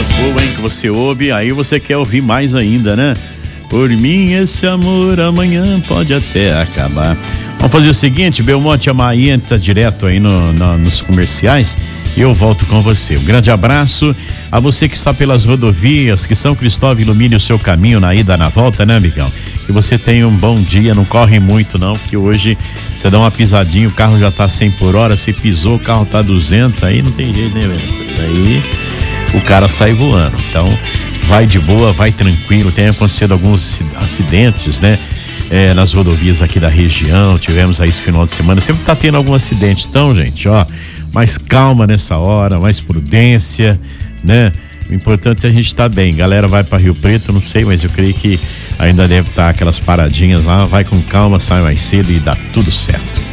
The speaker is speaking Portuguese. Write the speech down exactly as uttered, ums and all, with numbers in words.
músicas boas, hein, que você ouve, aí você quer ouvir mais ainda, né? Por mim esse amor amanhã pode até acabar. Vamos fazer o seguinte, Belmonte Amaí entra direto aí no, no, nos comerciais e eu volto com você. Um grande abraço a você que está pelas rodovias, que São Cristóvão ilumine o seu caminho na ida, na volta, né, amigão? Que você tenha um bom dia, não corre muito não, porque hoje você dá uma pisadinha, o carro já tá cem por hora, você pisou, o carro tá duzentos, aí não tem jeito, né, velho? Aí o cara sai voando. Então, vai de boa, vai tranquilo. Tem acontecido alguns acidentes, né? É, nas rodovias aqui da região, tivemos aí esse final de semana. Sempre tá tendo algum acidente. Então, gente, ó, mais calma nessa hora, mais prudência, né? O importante é a gente estar bem. Galera vai para Rio Preto, não sei, mas eu creio que ainda deve estar aquelas paradinhas lá. Vai com calma, sai mais cedo e dá tudo certo.